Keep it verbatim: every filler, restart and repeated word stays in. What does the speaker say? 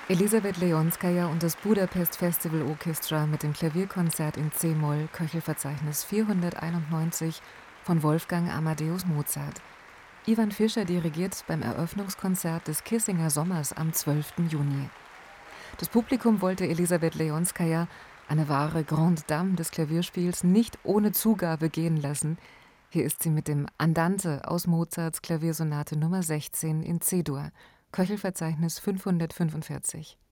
Elisabeth Leonskaja und das Budapest Festival Orchestra mit dem Klavierkonzert in C-Moll, Köchelverzeichnis vierhunderteinundneunzig von Wolfgang Amadeus Mozart. Ivan Fischer dirigiert beim Eröffnungskonzert des Kissinger Sommers am zwölften Juni. Das Publikum wollte Elisabeth Leonskaja, eine wahre Grande Dame des Klavierspiels, nicht ohne Zugabe gehen lassen. Hier ist sie mit dem Andante aus Mozarts Klaviersonate Nummer sechzehn in C-Dur, Köchelverzeichnis fünfhundertfünfundvierzig.